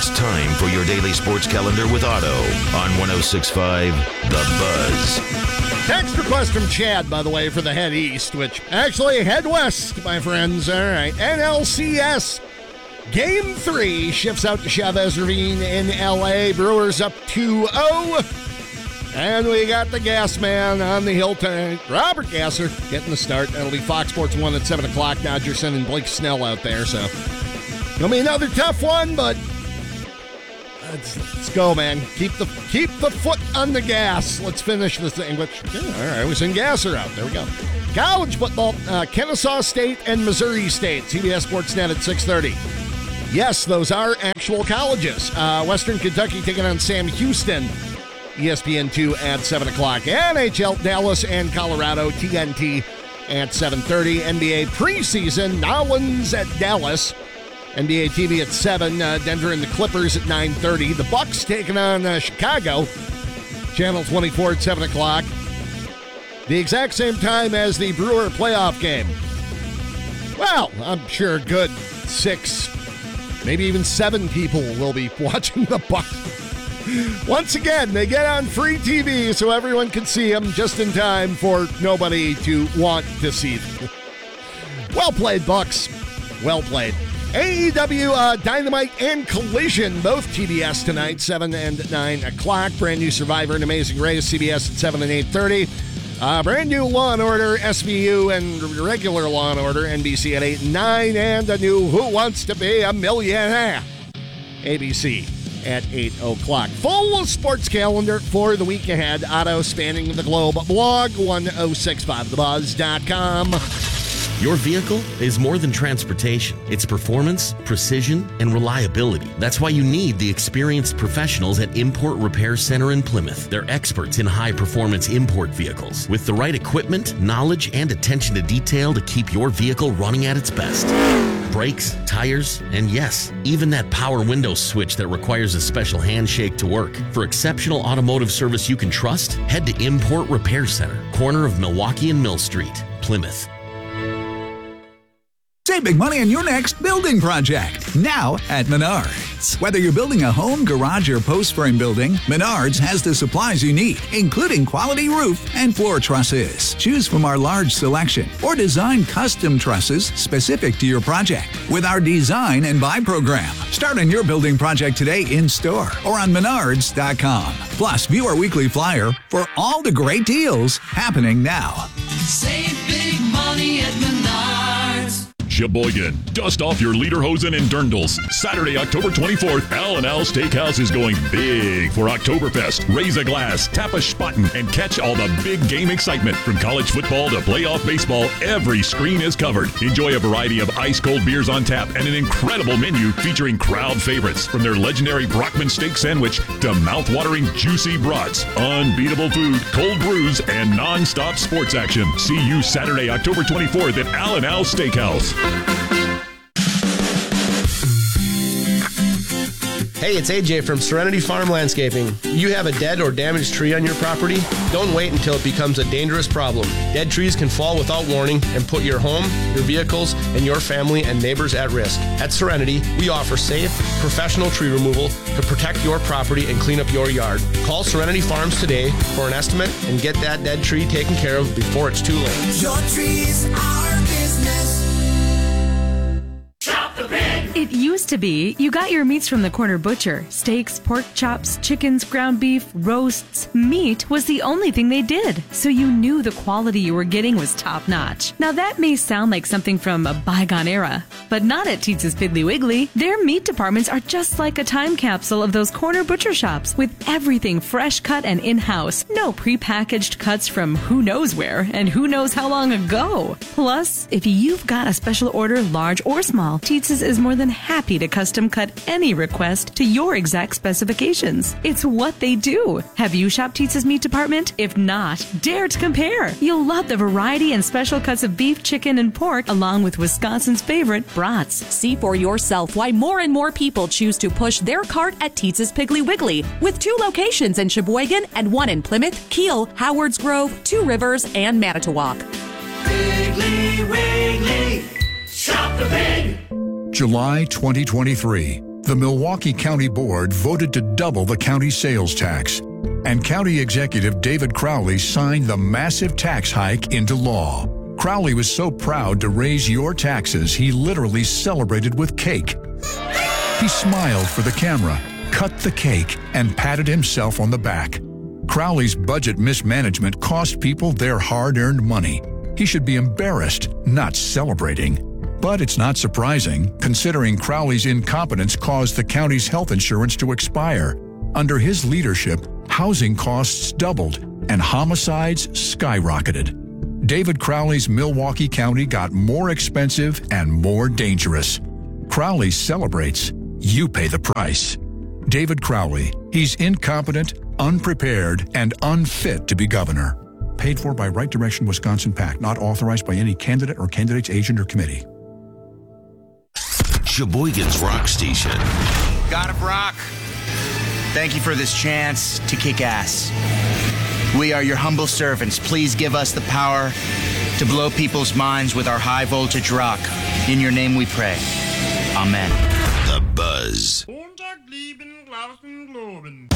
It's time for your daily sports calendar with Otto on 106.5 The Buzz. Text request from Chad, by the way, for the Head East, which actually head west, my friends. All right. NLCS Game 3 shifts out to Chavez Ravine in L.A. Brewers up 2-0. And we got the gas man on the hill tonight. Robert Gasser getting the start. That'll be Fox Sports 1 at 7 o'clock. Dodgerson and Blake Snell out there. So it'll be another tough one, but let's go, man. Keep the foot on the gas. Let's finish this thing. All right, we send Gasser out. There we go. College football, Kennesaw State and Missouri State. CBS Sportsnet at 6:30. Yes, those are actual colleges. Western Kentucky taking on Sam Houston. ESPN2 at 7 o'clock. NHL, Dallas and Colorado, TNT at 7:30. NBA preseason, Nolans at Dallas. NBA TV at 7. Denver and the Clippers at 9:30. The Bucks taking on Chicago. Channel 24 at 7 o'clock. The exact same time as the Brewer playoff game. Well, I'm sure a good 6, maybe even 7 people will be watching the Bucks. Once again, they get on free TV so everyone can see them just in time for nobody to want to see them. Well played, Bucks. Well played. AEW Dynamite and Collision, both TBS tonight, 7 and 9 o'clock. Brand new Survivor and Amazing Race, CBS at 7 and 8:30. Brand new Law & Order, SVU, and regular Law & Order, NBC at 8 and 9. And a new Who Wants to Be a Millionaire, ABC at 8 o'clock. Full sports calendar for the week ahead. Otto spanning the globe. Blog 1065thebuzz.com. Your vehicle is more than transportation. It's performance, precision, and reliability. That's why you need the experienced professionals at Import Repair Center in Plymouth. They're experts in high-performance import vehicles with the right equipment, knowledge, and attention to detail to keep your vehicle running at its best. Brakes, tires, and yes, even that power window switch that requires a special handshake to work. For exceptional automotive service you can trust, head to Import Repair Center, corner of Milwaukee and Mill Street, Plymouth. Save big money on your next building project, now at Menards. Whether you're building a home, garage, or post frame building, Menards has the supplies you need, including quality roof and floor trusses. Choose from our large selection or design custom trusses specific to your project with our Design and Buy program. Start on your building project today in store or on Menards.com. Plus, view our weekly flyer for all the great deals happening now. Save big money at Menards. Sheboygan, dust off your lederhosen and dirndls. Saturday, October 24th, L&L Steakhouse is going big for Oktoberfest. Raise a glass, tap a spaten, and catch all the big game excitement. From college football to playoff baseball, every screen is covered. Enjoy a variety of ice-cold beers on tap and an incredible menu featuring crowd favorites. From their legendary Brockman steak sandwich to mouth-watering juicy brats, unbeatable food, cold brews, and non-stop sports action. See you Saturday, October 24th at L&L Steakhouse. Hey, it's AJ from Serenity Farm Landscaping. You have a dead or damaged tree on your property? Don't wait until it becomes a dangerous problem. Dead trees can fall without warning and put your home, your vehicles, and your family and neighbors at risk. At Serenity, we offer safe, professional tree removal to protect your property and clean up your yard. Call Serenity Farms today for an estimate and get that dead tree taken care of before it's too late. Your trees are business. It used to be you got your meats from the corner butcher. Steaks, pork chops, chickens, ground beef, roasts. Meat was the only thing they did, so you knew the quality you were getting was top-notch. Now that may sound like something from a bygone era, but not at Teetz's Piggly Wiggly. Their meat departments are just like a time capsule of those corner butcher shops, with everything fresh cut and in-house. No prepackaged cuts from who knows where and who knows how long ago. Plus, if you've got a special order, large or small, Teetz's is more than happy to custom cut any request to your exact specifications. It's what they do. Have you shopped Teetz's meat department? If not, dare to compare. You'll love the variety and special cuts of beef, chicken, and pork, along with Wisconsin's favorite brats. See for yourself why more and more people choose to push their cart at Teetz's Piggly Wiggly, with 2 locations in Sheboygan and 1 in Plymouth, Kiel, Howards Grove, 2 Rivers, and Manitowoc. Piggly Wiggly, shop the pig. July 2023. The Milwaukee County Board voted to double the county sales tax, and County Executive David Crowley signed the massive tax hike into law. Crowley was so proud to raise your taxes, he literally celebrated with cake. He smiled for the camera, cut the cake, and patted himself on the back. Crowley's budget mismanagement cost people their hard-earned money. He should be embarrassed, not celebrating. But it's not surprising, considering Crowley's incompetence caused the county's health insurance to expire. Under his leadership, housing costs doubled and homicides skyrocketed. David Crowley's Milwaukee County got more expensive and more dangerous. Crowley celebrates. You pay the price. David Crowley. He's incompetent, unprepared, and unfit to be governor. Paid for by Right Direction Wisconsin PAC, not authorized by any candidate or candidate's agent or committee. Sheboygan's Rock Station. God of Rock, thank you for this chance to kick ass. We are your humble servants. Please give us the power to blow people's minds with our high voltage rock. In your name we pray. Amen. The Buzz.